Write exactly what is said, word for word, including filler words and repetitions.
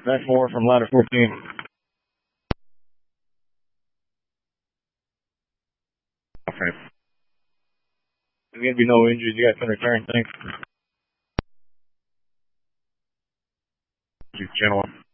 Max Moore from ladder fourteen. Okay. There's going to be no injuries. You guys can return. Thanks. Channel one.